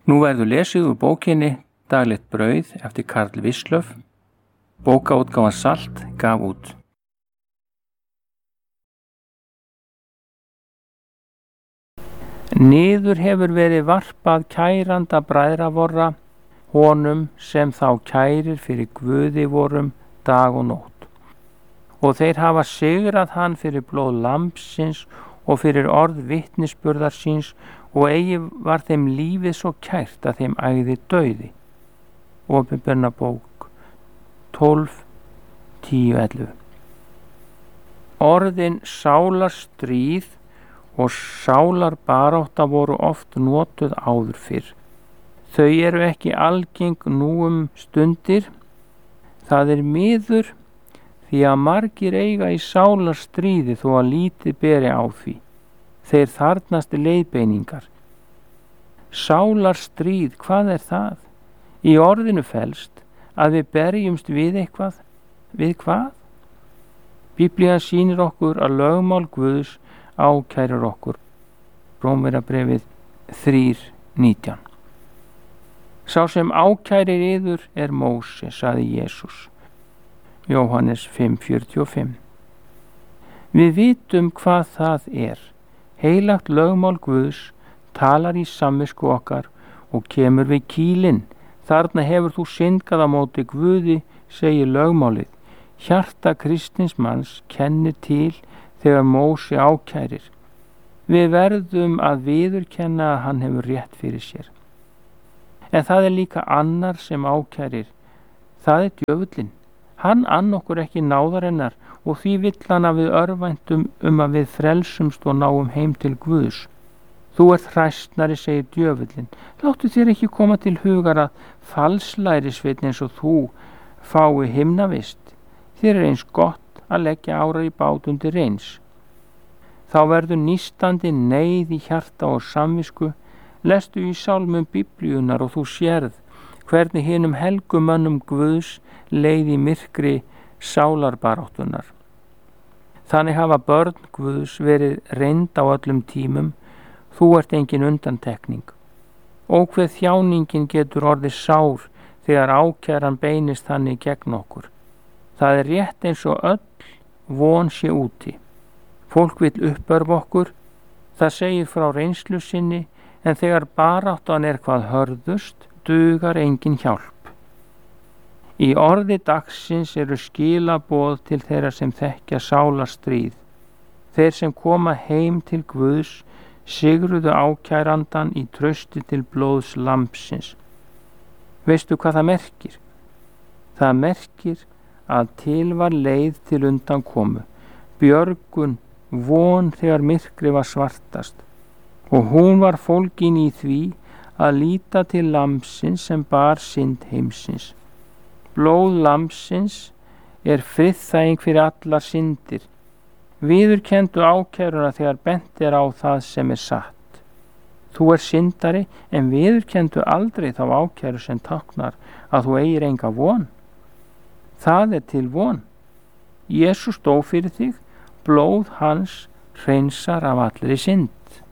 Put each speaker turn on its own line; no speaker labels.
Nú verður lesið úr bókinni Daglegt brauð eftir Karl Wislöff. Bókaútgáfan Salt gaf út. Niður hefur verið varpað kæranda bræðra vorra, honum sem þá kærir fyrir Guði vorum dag og nótt. Og þeir hafa sigrað hann fyrir blóð lambsins og fyrir orð vitnisburðar síns, og eigi var þeim lífið svo kært að þeim ægði dauði. Opinberna bók 12:10-11. Orðin sálarstríð og sálarbarátta voru oft notuð áður fyrr. Þau eru ekki algeng nú stundir. Það miður því að margir eiga í sálarstríði þó að lítið beri á því. Þeir þarnast leiðbeiningar. Sálarstríð, hvað það? Í orðinu felst að við berjumst við eitthvað. Við hvað? Biblían sýnir okkur að lögmál Guðs ákærir okkur. Rómverjabréfið 3:19. Sá sem ákærir yður er Móse, sagði Jesús. Jóhannes 5:45. Við vitum hvað það er. Heilagt lögmál Guðs talar í samvisku okkar og kemur við kýlinn. Þarna hefur þú syndgað á móti Guði, segir lögmálið. Hjarta kristins manns kennir til þegar Móse ákærir. Við verðum að viðurkenna að hann hefur rétt fyrir sér. En það líka annar sem ákærir. Það djöfullinn. Hann ann okkur ekki náðarinnar og því vill hann að við örvæntum að við frelsumst og náum heim til Guðs. Þú ert hræstnari, segir djöfullinn. Láttu þér ekki koma til hugar að falslærisveinn eins og þú fái himnavist. Þér eins gott að leggja árar í bát undir eins. Þá verður nístandi neyð í hjarta og samvisku. Lestu í sálmum Biblíunar og þú sérð hvernig hinum helgumönnum Guðs leið í myrkri sálarbaráttunar. Þannig hafa börn Guðs verið reynd á öllum tímum. Þú ert engin undantekning. Og hver þjáningin getur orðið sár þegar ákæran beinist þannig gegn okkur. Það rétt eins og öll von sé úti. Fólk vill uppörva okkur. Það segir frá reynslu sinni, en þegar baráttan hvað hörðust, dugar engin hjálp. Í orði dagsins eru skilaboð til þeirra sem þekkja sálarstríð. Þeir sem koma heim til Guðs sigruðu ákærandan í trausti til blóðs lambsins. Veistu hvað það merkir? Það merkir að til var leið til undan komu, björgun, von þegar myrkri var svartast, og hún var fólgin í því að líta til lambsins sem bar synd heimsins. Blóð lambsins friðþæging fyrir allar syndir. Viðurkenndu ákæruna þegar bent á það sem satt. Þú syndari, en viðurkenndu aldrei þá ákæru sem táknar að þú eigir enga von. Það til von. Jesús dó fyrir þig, blóð hans hreinsar af allri synd.